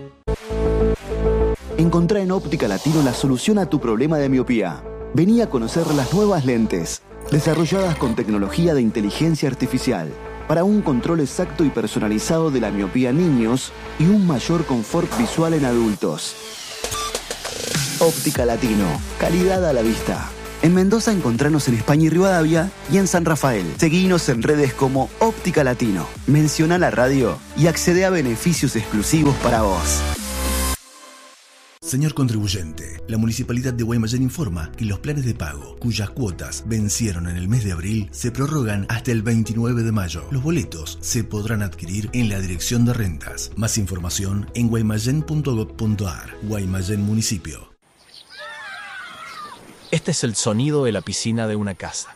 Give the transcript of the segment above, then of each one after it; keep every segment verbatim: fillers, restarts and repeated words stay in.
Encontrá en Óptica Latino la solución a tu problema de miopía. Vení a conocer las nuevas lentes, desarrolladas con tecnología de inteligencia artificial, para un control exacto y personalizado de la miopía en niños y un mayor confort visual en adultos. Óptica Latino, calidad a la vista. En Mendoza encontranos en España y Rivadavia y en San Rafael. Seguinos en redes como Óptica Latino. Menciona la radio y accede a beneficios exclusivos para vos. Señor contribuyente, la Municipalidad de Guaymallén informa que los planes de pago, cuyas cuotas vencieron en el mes de abril, se prorrogan hasta el veintinueve de mayo. Los boletos se podrán adquirir en la Dirección de Rentas. Más información en guaymallén punto gob punto ar. Guaymallén Municipio. Este es el sonido de la piscina de una casa.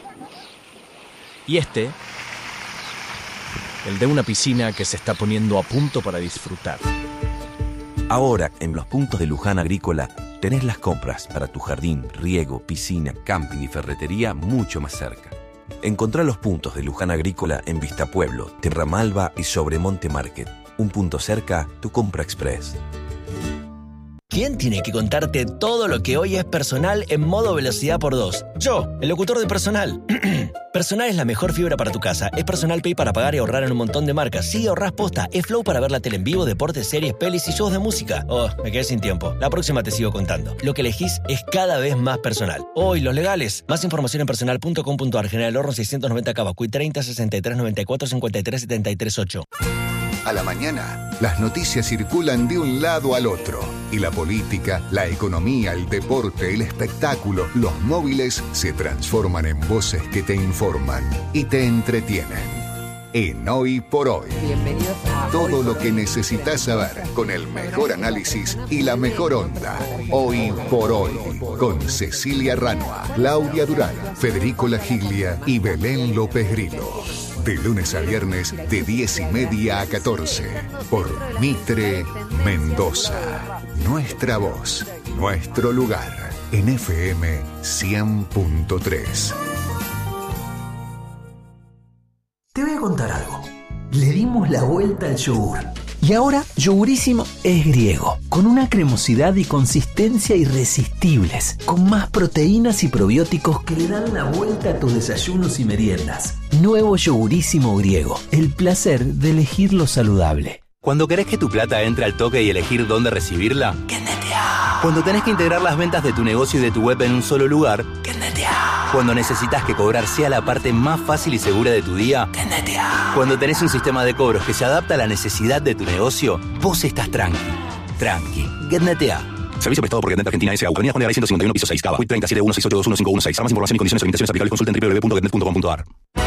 Y este, el de una piscina que se está poniendo a punto para disfrutar. Ahora, en los puntos de Luján Agrícola, tenés las compras para tu jardín, riego, piscina, camping y ferretería mucho más cerca. Encontrá los puntos de Luján Agrícola en Vista Pueblo, Tierra Malva y Sobremonte Market. Un punto cerca, tu compra express. ¿Quién tiene que contarte todo lo que hoy es Personal en modo velocidad por dos? Yo, el locutor de Personal. Personal es la mejor fibra para tu casa. Es Personal Pay para pagar y ahorrar en un montón de marcas. Sí, ahorrás posta. Es Flow para ver la tele en vivo, deportes, series, pelis y shows de música. Oh, me quedé sin tiempo. La próxima te sigo contando. Lo que elegís es cada vez más personal. Hoy, oh, los legales. Más información en personal punto com punto ar. General Horno seiscientos noventa Cabacuy treinta sesenta y tres noventa y cuatro cincuenta y tres setenta y tres ocho. A la mañana, las noticias circulan de un lado al otro. Y la política, la economía, el deporte, el espectáculo, los móviles se transforman en voces que te informan y te entretienen. En Hoy por Hoy. Bienvenidos a Todo Hoy lo por que Hoy. necesitas saber con el mejor análisis y la mejor onda. Hoy por Hoy. Con Cecilia Ranua, Claudia Durán, Federico Lagiglia y Belén López Grillo. De lunes a viernes, de diez y media a catorce. Por Mitre Mendoza. Nuestra voz, nuestro lugar. En F M cien punto tres. Te voy a contar algo. Le dimos la vuelta al yogur. Y ahora, Yogurísimo es griego, con una cremosidad y consistencia irresistibles, con más proteínas y probióticos que le dan la vuelta a tus desayunos y meriendas. Nuevo Yogurísimo griego, el placer de elegir lo saludable. Cuando querés que tu plata entre al toque y elegir dónde recibirla, ¡Kennetea! Cuando tenés que integrar las ventas de tu negocio y de tu web en un solo lugar, ¡Kennetea! Cuando necesitas que cobrar sea la parte más fácil y segura de tu día, ¡Kennetea! Cuando tenés un sistema de cobros que se adapta a la necesidad de tu negocio, vos estás tranqui. Tranqui. GetNetea. Servicio prestado por GetNet Argentina S A. Avenida Juan de Garay ciento cincuenta y uno, piso seis, Cava. treinta y siete uno seis ocho dos uno cinco uno seis. Para más información y condiciones y limitaciones aplicables consulta en doble u doble u doble u punto getnet punto com punto ar.